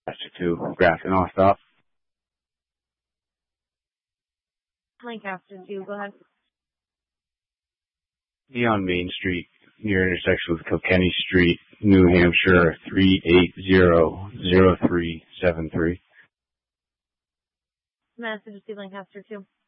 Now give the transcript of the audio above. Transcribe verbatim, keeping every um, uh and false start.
Lancaster two, Grafton off stop. Lancaster two, go ahead. Be on Main Street, near intersection with Kilkenny Street, New Hampshire, three eight zero zero three seven three. Massachusetts Lancaster two.